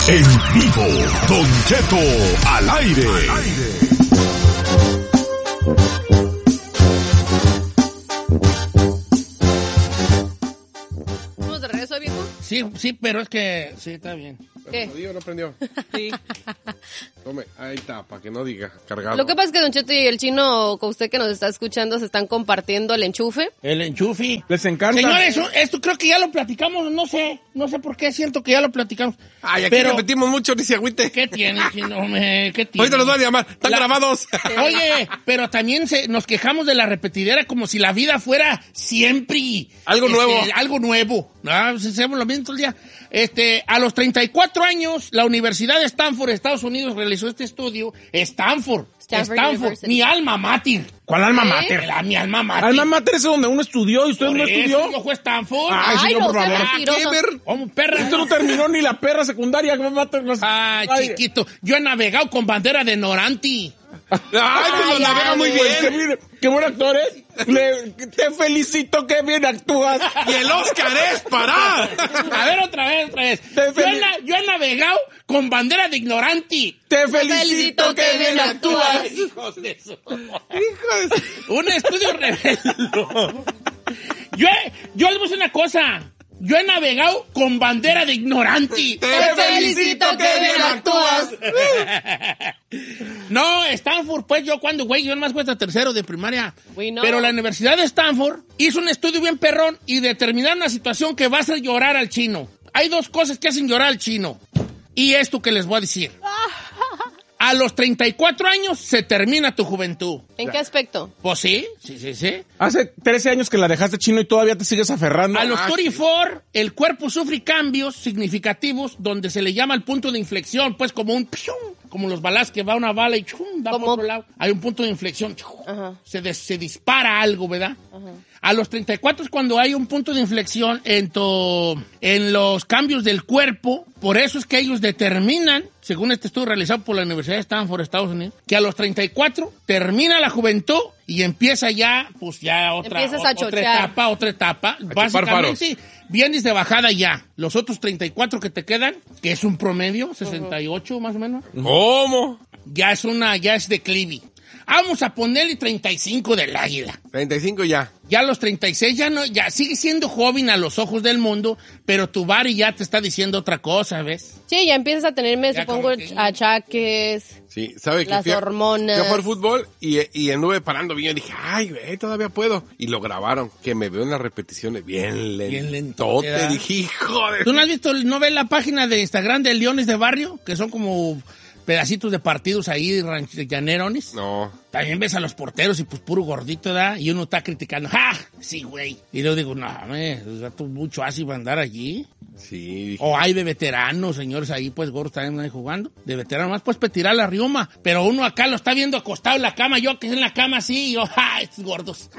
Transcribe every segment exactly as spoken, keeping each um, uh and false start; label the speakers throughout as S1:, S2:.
S1: En vivo, Don Cheto al aire. Al aire.
S2: ¿Estamos de regreso, viejo?
S3: Sí, sí, pero es que... Sí, está bien.
S2: ¿Qué?
S4: ¿Prendió o no prendió?
S2: Sí.
S4: Tome, ahí está, para que no diga, cargado.
S2: Lo que pasa es que Don Cheto y el chino, con usted que nos está escuchando, se están compartiendo el enchufe.
S3: El enchufe.
S5: Les encanta.
S3: Señores, esto, esto creo que ya lo platicamos, no sé, no sé por qué siento que ya lo platicamos.
S4: Ay, aquí
S3: pero,
S4: repetimos mucho, ni se agüite.
S3: ¿qué tiene, chino? Me, ¿Qué tiene?
S4: Ahorita los voy a llamar, están
S3: La-
S4: grabados.
S3: Oye, pero también se, nos quejamos de la repetidera como si la vida fuera siempre...
S4: Algo
S3: este,
S4: nuevo.
S3: Algo nuevo. ¿No? Pues hacemos lo mismo todo el día. Este, a los treinta y cuatro años, la Universidad de Stanford, Estados Unidos, realizó este estudio. Stanford.
S2: Stanford
S3: Stanford.
S2: University.
S3: Mi alma mater.
S5: ¿Cuál alma
S2: ¿Eh?
S5: mater?
S3: La, mi alma mater.
S5: Alma mater es donde uno estudió y usted
S3: Por
S5: no
S3: eso,
S5: estudió.
S3: ¿no fue Stanford?
S5: Ay,
S2: Ay,
S5: señor,
S2: no,
S5: por
S2: sea
S5: favor.
S2: mentiroso.
S4: ¿Qué ver?
S3: ¿Cómo, perra?
S5: Usted no terminó ni la perra secundaria. alma mater, no-
S3: Ay,
S5: Ay,
S3: chiquito. Yo he navegado con bandera de Noranti.
S4: Ay, pues lo
S2: Ay,
S4: navega
S2: ay,
S4: muy
S5: Pues, qué,
S4: bien.
S5: bien- qué buen actor es. Le- te felicito, que bien actúas.
S4: Y el Oscar es para.
S3: A ver, otra vez, otra vez.
S5: Te
S3: Yo he,
S5: fel-
S3: na- yo he navegado con bandera de ignoranti.
S5: Te felicito,
S2: felicito,
S5: que bien actúas.
S3: Hijos de su... Un estudio reveló. Yo, he- yo les voy a decir una cosa. Yo he navegado con bandera de ignoranti.
S4: Te
S2: felicito, que bien actúas.
S3: No, Stanford, pues yo cuando, güey, yo nomás cuesta tercero de primaria.
S2: We know.
S3: Pero la Universidad de Stanford hizo un estudio bien perrón y determinaron una situación que va a hacer llorar al chino. Hay dos cosas que hacen llorar al chino. Y esto que les voy a decir. A los treinta y cuatro años se termina tu juventud.
S2: ¿En qué aspecto?
S3: Pues sí, sí, sí, sí.
S5: Hace trece años que la dejaste, chino, y todavía te sigues aferrando.
S3: A los
S4: Ah,
S3: treinta y cuatro, el cuerpo sufre cambios significativos donde se le llama el punto de inflexión, pues como un pium, como los balas que va una bala y chum, da por
S2: Como-
S3: otro lado. Hay un punto de inflexión, chum,
S2: Ajá.
S3: se, des- se dispara algo, ¿verdad? A los treinta y cuatro es cuando hay un punto de inflexión en, to- en los cambios del cuerpo. Por eso es que ellos determinan, según este estudio realizado por la Universidad de Stanford, Estados Unidos, que a los treinta y cuatro termina la juventud y empieza ya, pues ya otra,
S2: Empiezas a
S3: otra
S2: chochear.
S3: etapa, otra etapa.
S4: chupar
S3: Básicamente, vienes de bajada ya. Los otros treinta y cuatro que te quedan, que es un promedio, sesenta y ocho más o menos,
S4: ¿Cómo?
S3: ya es una, ya es declive. Vamos a ponerle treinta y cinco del águila.
S4: treinta y cinco ya.
S3: Ya a los treinta y seis ya no, ya sigue siendo joven a los ojos del mundo, pero tu body ya te está diciendo otra cosa, ¿ves?
S2: Sí, ya empiezas a tener, me
S3: Ya
S2: supongo,
S3: como que-
S2: achaques.
S4: Sí, ¿sabe que
S2: Las
S4: fui a-
S2: hormonas.
S4: Fui a jugar fútbol y, y anduve parando bien. Dije, ay, güey, todavía puedo. Y lo grabaron, que me veo en las repeticiones bien lento.
S3: Bien lentote, ¿verdad?
S4: Dije, hijo de...
S3: ¿Tú no has visto, no ves la página de Instagram de Leones de Barrio? Que son como pedacitos de partidos ahí, ranch- llanerones.
S4: No.
S3: También ves a los porteros y pues puro gordito, ¿verdad? Y uno está criticando, ¡ja! Sí, güey. Y luego digo, no, me, mucho así va a andar allí.
S4: Sí, dije,
S3: O hay de veteranos, señores, ahí pues gordos también ahí jugando. De veteranos más pues para tirar la rioma. Pero uno acá lo está viendo acostado en la cama, yo que en la cama así, y yo, ¡ja! Estos gordos.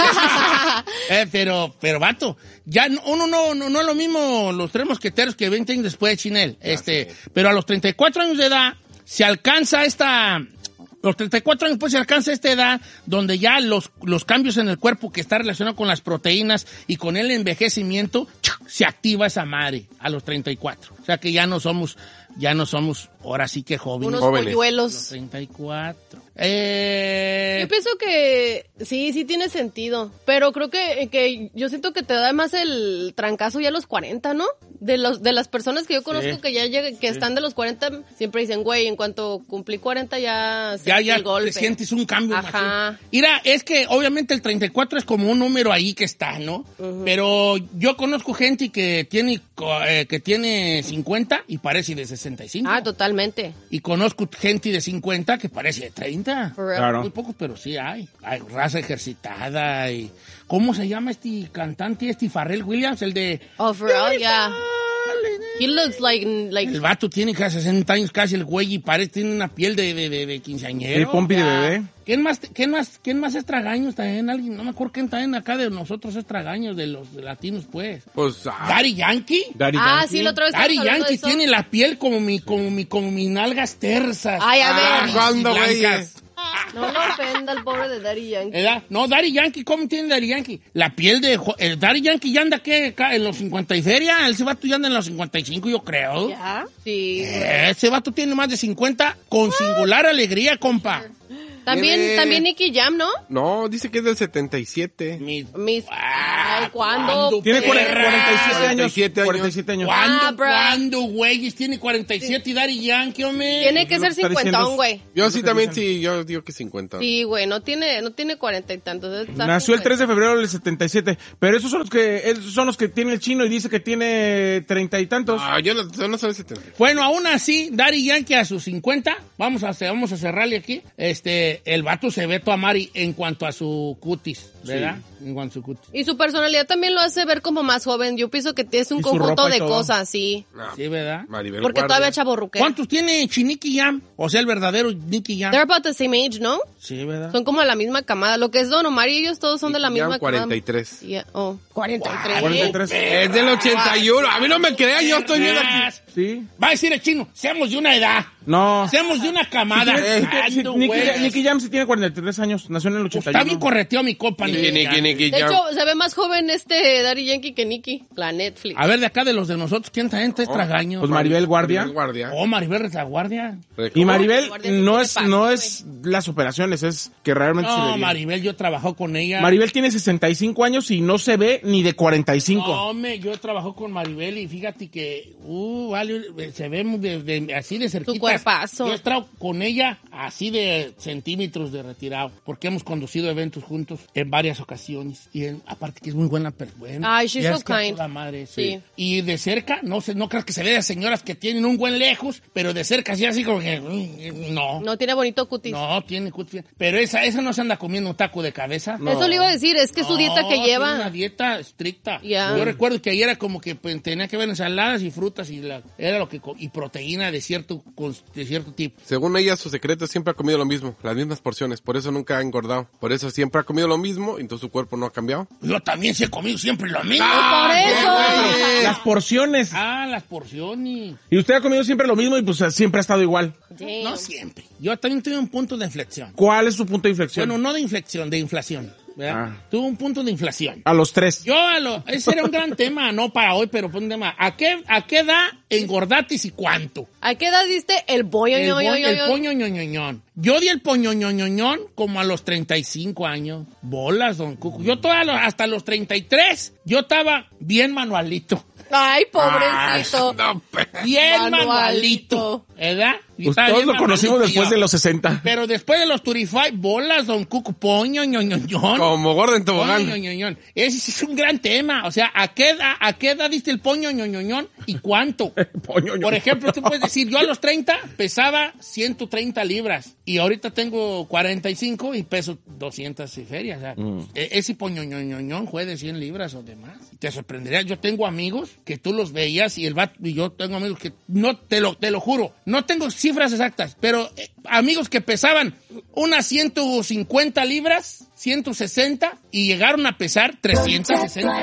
S3: eh, pero, pero vato, ya no- uno no, no, no es lo mismo los tres mosqueteros que veinte años después de Chinel. Este, pero a los treinta y cuatro años de edad se alcanza esta... Los treinta y cuatro años pues se alcanza esta edad donde ya los, los cambios en el cuerpo que está relacionado con las proteínas y con el envejecimiento, ¡chuc! Se activa esa madre a los treinta y cuatro. O sea que ya no somos, ya no somos, ahora sí que jóvenes.
S2: Unos
S4: Jóvenes.
S3: Los
S2: polluelos.
S3: treinta y cuatro. Eh,
S2: Yo pienso que sí, sí tiene sentido. Pero creo que, que yo siento que te da más el trancazo ya a los cuarenta, ¿no? De los de las personas que yo conozco
S3: Sí.
S2: que ya llegan, que están de los cuarenta, siempre dicen, güey, en cuanto cumplí cuarenta ya
S3: ya,
S2: sentí
S3: ya
S2: el golpe.
S3: te sientes un cambio.
S2: Ajá.
S3: machín. Mira, es que obviamente el treinta y cuatro es como un número ahí que está, ¿no? Pero yo conozco gente que tiene, co- eh, que tiene cincuenta y parece de sesenta y cinco.
S2: Ah, totalmente.
S3: Y conozco gente de cincuenta que parece de treinta.
S2: For real.
S5: Claro.
S3: Muy pocos, pero sí hay. Hay raza ejercitada y... ¿Cómo se llama este cantante, este Pharrell Williams? El de...
S2: Oh, for real, yeah. He looks like, like
S3: El vato tiene casi sesenta años casi el güey y parece, tiene una piel de, de, de, de quinceañero.
S5: El pompi de
S2: ya.
S5: bebé.
S3: ¿Quién más, quién más, quién más es tragaños también? Alguien, no me acuerdo quién también acá de nosotros es tragaños, de los latinos, pues.
S4: pues, ah,
S3: Daddy Yankee.
S5: Daddy
S2: Ah,
S5: Yankee.
S2: sí, la otra vez
S3: Daddy
S2: estábamos hablando de
S3: Yankee
S2: eso.
S3: tiene la piel como mi, como mi, como mis nalgas tersas.
S2: Ay, a
S3: Ah,
S2: ver.
S4: ¿cuándo,
S3: blancas.
S4: güeyes?
S2: No lo ofenda al pobre de Daddy Yankee.
S3: ¿Edad? No, Daddy Yankee, ¿cómo tiene Daddy Yankee? La piel de... El Daddy Yankee ya anda, ¿qué? En los cincuenta y feria. Ese vato ya anda en los cincuenta y cinco, yo creo.
S2: ¿Ya? Sí.
S3: Eh, ese vato tiene más de cincuenta con singular alegría, compa.
S2: También,
S4: Tiene-
S2: también Nicky Jam, ¿no?
S4: No, dice que es del setenta y siete.
S3: Mi-
S2: Mis...
S3: Ah,
S2: Ay, ¿cuándo?
S5: Tiene cuarenta,
S3: perra?
S5: cuarenta y siete años.
S4: cuarenta y siete años.
S5: cuarenta y siete años.
S3: ¿Cuándo,
S2: Ah, bro.
S3: cuándo, güeyes? Tiene cuarenta y siete y Daddy Yankee, hombre.
S2: Tiene que
S5: Lo
S2: ser
S5: que está
S2: cincuentón,
S5: diciendo
S2: güey.
S4: Yo
S5: lo
S4: sí
S5: que
S4: también,
S5: dicen.
S4: sí, yo digo que cincuenta.
S2: Sí, güey, no tiene, no tiene cuarenta y tantos. está
S5: Nació el tres de
S2: cincuenta.
S5: febrero del setenta y siete. Pero esos son los que esos son los que tiene el chino y dice que tiene treinta y tantos.
S4: Ah, yo no, yo no soy setenta.
S3: Bueno, aún así, Daddy Yankee a sus cincuenta, vamos a, vamos a cerrarle aquí, este, el vato se ve a Mari en cuanto a su cutis, ¿verdad? En cuanto a su cutis.
S2: Y su personalidad también lo hace ver como más joven. Yo pienso que es un
S5: Y su
S2: conjunto
S5: ropa y
S2: de
S5: todo.
S2: cosas, sí.
S4: No.
S3: Sí, ¿verdad?
S4: Maribel
S2: Porque
S4: Guardia.
S2: todavía chaborruquea.
S3: ¿Cuántos tiene Chiniki Jam? O sea, el verdadero Nicky Jam.
S2: They're about the same age, ¿no?
S3: Sí, ¿verdad?
S2: Son como de la misma camada. Lo que es Don Omar y ellos todos son de la
S4: Nicky Jam,
S2: misma
S4: cuarenta y
S2: camada.
S4: tres.
S2: Yeah. Oh, cuarenta y tres.
S5: cuarenta y tres.
S4: Es del ochenta y uno. A mí no me crean, yo estoy viendo aquí.
S5: Sí.
S3: Va a decir el chino, seamos de una edad,
S5: No.
S3: seamos de una camada.
S5: Sí, sí,
S3: Ando,
S5: Nicky,
S3: güey.
S5: Nicky Jam sí tiene cuarenta y tres años. Nació en el ochenta y uno.
S3: Está bien correteado mi compa.
S4: Nicky,
S3: Nicky
S4: Nicky,
S3: Jam.
S4: Nicky
S2: De
S4: Jam.
S2: hecho, se ve más joven este Daddy Yankee que Nicky. La Netflix.
S3: A ver, de acá de los de nosotros, ¿quién está gente es tragaño?
S5: Pues Maribel Guardia.
S4: Maribel Guardia.
S3: Oh, Maribel la Guardia.
S5: Y Maribel
S2: Guardia sí
S5: no
S2: tiene
S5: es
S2: pacto,
S5: no
S2: güey.
S5: es las operaciones, es que realmente se ve
S3: No,
S5: bien.
S3: Maribel, yo trabajo con ella.
S5: Maribel tiene sesenta y cinco años y no se ve ni de cuarenta y cinco.
S3: No, hombre, yo trabajo con Maribel y fíjate que, uh, vale, se ve muy de- de- así de cerquita.
S2: Tu cuerpazo.
S3: Yo he estado con ella así de centímetros de retirado, porque hemos conducido eventos juntos en varias ocasiones. Y en- aparte que es muy buena persona.
S2: Ay, she's so kind.
S3: La madre,
S2: Sí.
S3: sí. Y de cerca, no sé, no creas que se ve de señoras que tienen un buen lejos, pero de cerca sí así como que, mm, no.
S2: No tiene bonito cutis.
S3: No, tiene cutis. Pero esa, esa no se anda comiendo un taco de cabeza.
S2: Eso le iba a decir, es que su dieta que
S3: No,
S2: lleva.
S3: tiene una dieta estricta.
S2: Ya.
S3: Yo recuerdo que ayer era como que pues, tenía que ver ensaladas y frutas y la, era lo que co- y proteína de cierto con- de cierto tipo.
S4: Según ella, su secreto siempre ha comido lo mismo, las mismas porciones. Por eso nunca ha engordado. Por eso siempre ha comido lo mismo, entonces su cuerpo no ha cambiado.
S3: Yo también sí he comido siempre lo mismo.
S2: Por eso.
S5: Las porciones.
S3: Ah, las porciones.
S5: Y usted ha comido siempre lo mismo y pues siempre ha estado igual.
S2: Damn.
S3: No siempre. Yo también tuve un punto de inflexión.
S5: ¿Cuál es su punto de inflexión?
S3: Bueno, no de inflexión, de inflación. ¿verdad?
S5: Ah.
S3: Tuve un punto de inflación.
S5: A los tres.
S3: Yo a lo, ese era un gran tema, no para hoy, pero fue un tema. ¿A qué, a qué edad engordatis y cuánto?
S2: ¿A qué edad diste el pollo?
S3: El,
S2: ño,
S3: bo-
S2: ño, ño,
S3: el
S2: ño?
S3: poño ñoñoñón. Yo di el poño ñoñoñón como a los treinta y cinco años. Bolas, don Cuco. Yo toda lo- hasta los treinta y tres, yo estaba bien manualito.
S2: Ay, pobrecito.
S4: No, pe-
S3: Bien
S2: Manualito.
S3: manualito. ¿Verdad? Yo
S5: Pues
S3: estaba
S5: todos
S3: bien
S5: lo conocimos
S3: manualito
S5: después
S3: yo.
S5: de los sesenta.
S3: Pero después de los Turify, bolas, don Cuco, poño ñoñoñón.
S4: como gordo en
S3: Poño
S4: tobogán.
S3: ñoñoñón. Ese sí es un gran tema. O sea, ¿a qué edad, a qué edad diste el poño ñoñoñón y cuánto?
S5: Poño ñoñoñón.
S3: Por ejemplo, tú puedes decir, yo a los treinta pesaba ciento treinta libras y ahorita tengo cuarenta y cinco y peso doscientas y ferias. O sea, e- ese poño ñoñoñón fue de cien libras o demás. Te sorprendería. Yo tengo amigos que tú los veías y el vato, y yo tengo amigos que no, te lo, te lo juro, no tengo cifras exactas, pero eh, amigos que pesaban unas ciento cincuenta libras, ciento sesenta y llegaron a pesar trescientos sesenta.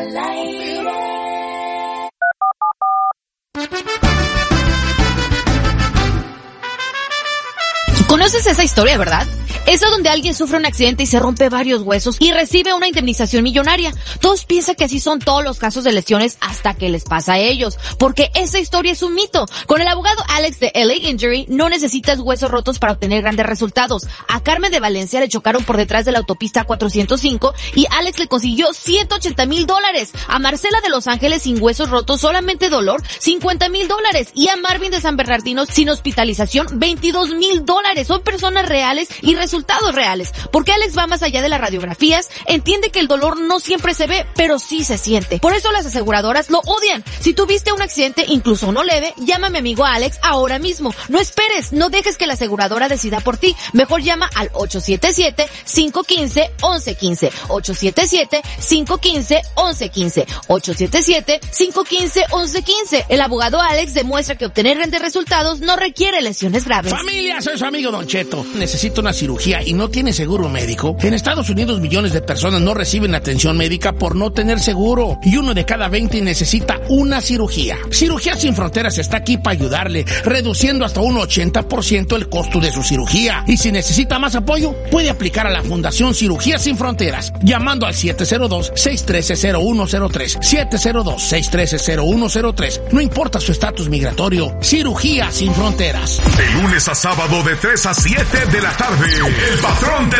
S6: ¿Conoces esa historia, verdad? Esa donde alguien sufre un accidente y se rompe varios huesos y recibe una indemnización millonaria. Todos piensan que así son todos los casos de lesiones hasta que les pasa a ellos, porque esa historia es un mito. Con el abogado Alex de L A Injury no necesitas huesos rotos para obtener grandes resultados. A Carmen de Valencia le chocaron por detrás de la autopista cuatrocientos cinco y Alex le consiguió ciento ochenta mil dólares. A Marcela de Los Ángeles sin huesos rotos, solamente dolor, cincuenta mil dólares. Y a Marvin de San Bernardino sin hospitalización, veintidós mil dólares. Son personas reales y resultados reales. Porque Alex va más allá de las radiografías, entiende que el dolor no siempre se ve, pero sí se siente. Por eso las aseguradoras lo odian. Si tuviste un accidente, incluso uno leve, llama a mi amigo Alex ahora mismo. No esperes, no dejes que la aseguradora decida por ti. Mejor llama al ocho siete siete, cinco uno cinco, uno uno uno cinco. ocho siete siete, cinco uno cinco, uno uno uno cinco. ocho siete siete, cinco uno cinco, uno uno uno cinco. El abogado Alex demuestra que obtener grandes resultados no requiere lesiones graves.
S3: Familia, soy su amigo Don Cheto, necesita una cirugía y no tiene seguro médico. En Estados Unidos millones de personas no reciben atención médica por no tener seguro. Y uno de cada veinte necesita una cirugía. Cirugía Sin Fronteras está aquí para ayudarle, reduciendo hasta un ochenta por ciento el costo de su cirugía. Y si necesita más apoyo, puede aplicar a la Fundación Cirugía Sin Fronteras, llamando al siete cero dos, seis uno tres, cero uno cero tres, siete cero dos, seis uno tres, cero uno cero tres. No importa su estatus migratorio, Cirugía Sin Fronteras.
S1: De lunes a sábado de tres a siete de la tarde, El Patrón te